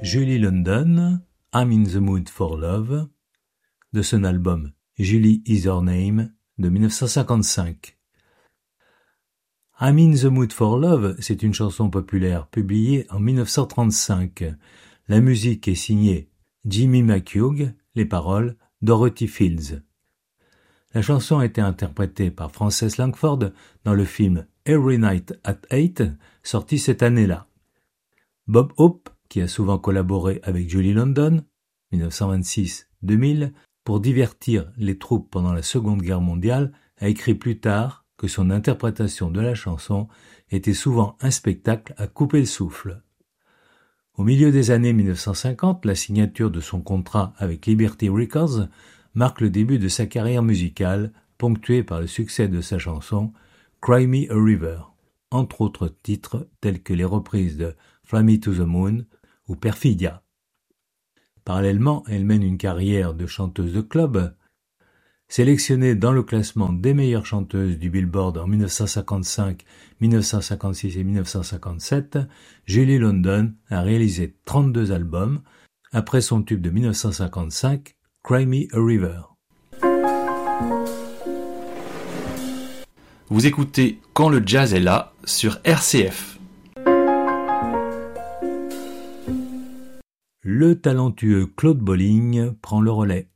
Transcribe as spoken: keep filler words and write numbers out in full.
Julie London, I'm in the Mood for Love, de son album Julie Is Her Name de dix-neuf cent cinquante-cinq. I'm in the Mood for Love, c'est une chanson populaire publiée en dix-neuf cent trente-cinq. La musique est signée Jimmy McHugh, les paroles Dorothy Fields. La chanson a été interprétée par Frances Langford dans le film Every Night at Eight, sorti cette année-là. Bob Hope, qui a souvent collaboré avec Julie London, dix-neuf cent vingt-six à deux mille, pour divertir les troupes pendant la Seconde Guerre mondiale, a écrit plus tard que son interprétation de la chanson était souvent un spectacle à couper le souffle. Au milieu des années dix-neuf cent cinquante, la signature de son contrat avec Liberty Records marque le début de sa carrière musicale, ponctuée par le succès de sa chanson Cry Me a River, entre autres titres tels que les reprises de Fly Me to the Moon ou Perfidia. Parallèlement, elle mène une carrière de chanteuse de club. Sélectionnée dans le classement des meilleures chanteuses du Billboard en dix-neuf cent cinquante-cinq, dix-neuf cent cinquante-six et dix-neuf cent cinquante-sept, Julie London a réalisé trente-deux albums, après son tube de dix-neuf cent cinquante-cinq, Cry Me a River. Vous écoutez Quand le jazz est là sur R C F. Le talentueux Claude Bolling prend le relais.